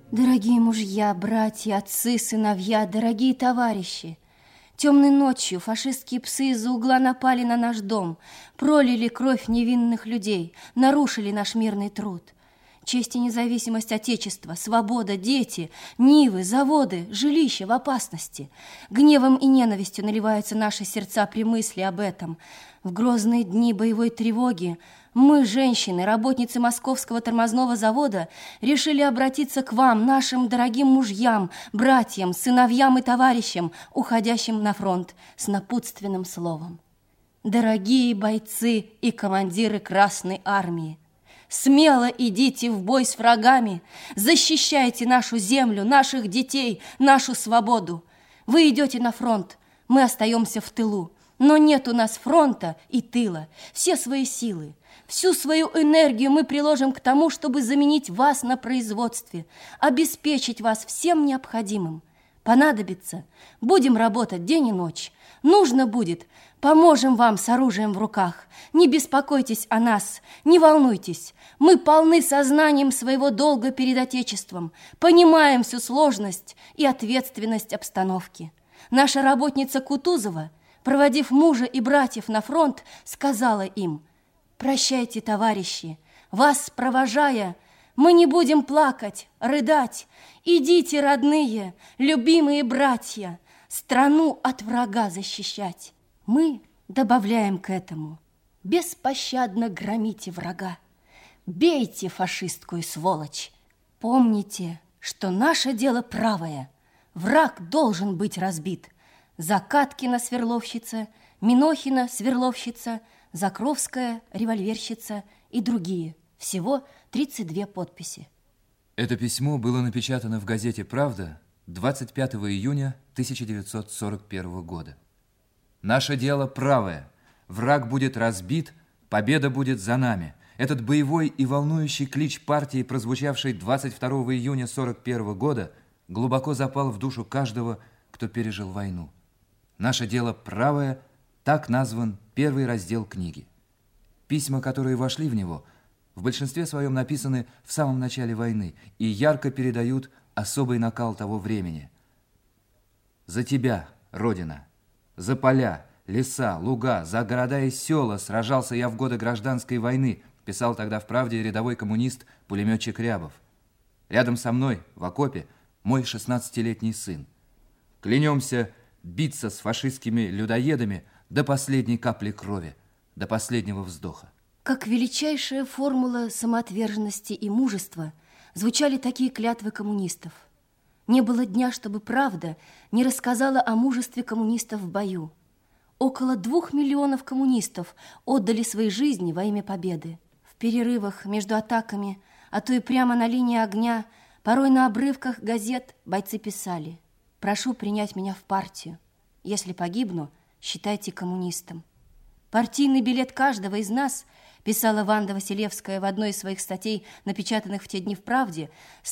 Дорогие мужья, братья, отцы, сыновья, дорогие товарищи! Темной ночью фашистские псы из-за угла напали на наш дом, пролили кровь невинных людей, нарушили наш мирный труд. Честь и независимость Отечества, свобода, дети, нивы, заводы, жилища в опасности. Гневом и ненавистью наливаются наши сердца при мысли об этом. В грозные дни боевой тревоги мы, женщины, работницы Московского тормозного завода, решили обратиться к вам, нашим дорогим мужьям, братьям, сыновьям и товарищам, уходящим на фронт, с напутственным словом. Дорогие бойцы и командиры Красной Армии! Смело идите в бой с врагами, защищайте нашу землю, наших детей, нашу свободу. Вы идете на фронт, мы остаемся в тылу, но нет у нас фронта и тыла. Все свои силы, всю свою энергию мы приложим к тому, чтобы заменить вас на производстве, обеспечить вас всем необходимым. Понадобится, будем работать день и ночь. Нужно будет, поможем вам с оружием в руках. Не беспокойтесь о нас, не волнуйтесь. Мы полны сознанием своего долга перед Отечеством, понимаем всю сложность и ответственность обстановки. Наша работница Кутузова, проводив мужа и братьев на фронт, сказала им: «Прощайте, товарищи, вас провожая, мы не будем плакать, рыдать. Идите, родные, любимые братья, страну от врага защищать». Мы добавляем к этому: беспощадно громите врага, бейте фашистскую сволочь. Помните, что наше дело правое, враг должен быть разбит. Закаткина сверловщица, Минохина сверловщица, Закровская револьверщица и другие. Всего 32 подписи. Это письмо было напечатано в газете «Правда» 25 июня 1941 года. Наше дело правое. Враг будет разбит, победа будет за нами. Этот боевой и волнующий клич партии, прозвучавший 22 июня 1941 года, глубоко запал в душу каждого, кто пережил войну. Наше дело правое, так назван первый раздел книги. Письма, которые вошли в него, в большинстве своем написаны в самом начале войны и ярко передают особый накал того времени. «За тебя, Родина! За поля, леса, луга, за города и села сражался я в годы гражданской войны», писал тогда в «Правде» рядовой коммунист-пулеметчик Рябов. «Рядом со мной, в окопе, мой 16-летний сын. Клянемся биться с фашистскими людоедами до последней капли крови, до последнего вздоха». Как величайшая формула самоотверженности и мужества звучали такие клятвы коммунистов. Не было дня, чтобы «Правда» не рассказала о мужестве коммунистов в бою. Около 2 миллионов коммунистов отдали свои жизни во имя победы. В перерывах между атаками, а то и прямо на линии огня, порой на обрывках газет бойцы писали: «Прошу принять меня в партию. Если погибну, считайте коммунистом». «Партийный билет каждого из нас», писала Ванда Василевская в одной из своих статей, напечатанных в те дни в «Правде»,